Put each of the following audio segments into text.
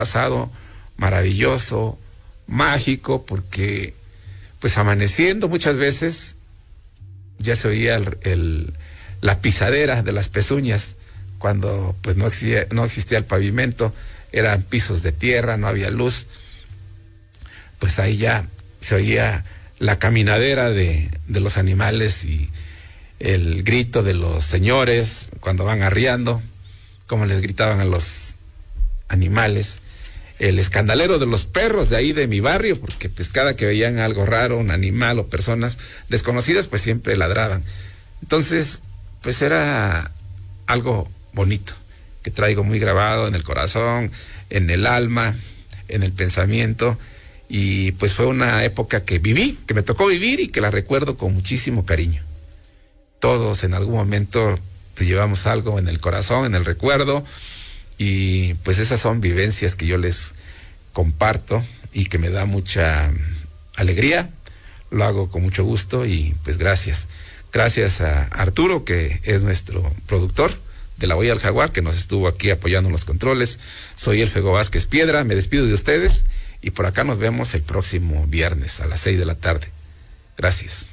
pasado maravilloso, mágico, porque pues amaneciendo muchas veces ya se oía la pisadera de las pezuñas, cuando pues no existía el pavimento, eran pisos de tierra, no había luz, pues ahí ya se oía la caminadera de los animales y el grito de los señores cuando van arriando, como les gritaban a los animales, el escandalero de los perros de ahí de mi barrio, porque pues cada que veían algo raro, un animal o personas desconocidas, pues siempre ladraban. Entonces, pues era algo bonito, que traigo muy grabado en el corazón, en el alma, en el pensamiento, y pues fue una época que viví, que me tocó vivir y que la recuerdo con muchísimo cariño. Todos en algún momento pues, llevamos algo en el corazón, en el recuerdo, y pues esas son vivencias que yo les comparto y que me da mucha alegría. Lo hago con mucho gusto y pues gracias. Gracias a Arturo, que es nuestro productor de La Huella del Jaguar, que nos estuvo aquí apoyando en los controles. Soy Elfego Vázquez Piedra, me despido de ustedes y por acá nos vemos el próximo viernes a las 6 de la tarde. Gracias.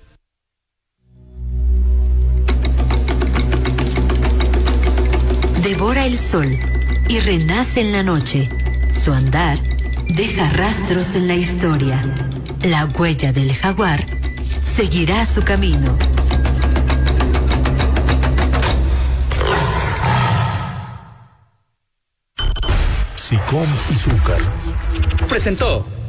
Devora el sol y renace en la noche. Su andar deja rastros en la historia. La huella del jaguar seguirá su camino. SICOM y Zúcar presentó